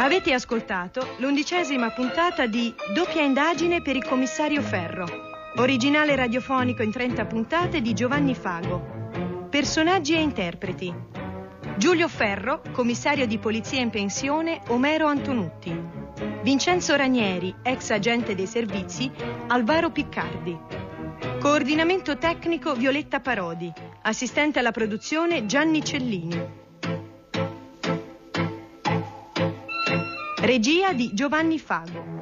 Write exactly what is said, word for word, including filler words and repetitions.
Avete ascoltato l'undicesima puntata di Doppia indagine per il commissario Ferro, originale radiofonico in trenta puntate di Giovanni Fago. Personaggi e interpreti: Giulio Ferro, commissario di polizia in pensione, Omero Antonutti; Vincenzo Ranieri, ex agente dei servizi, Alvaro Piccardi; coordinamento tecnico Violetta Parodi, assistente alla produzione Gianni Cellini. Regia di Giovanni Fago.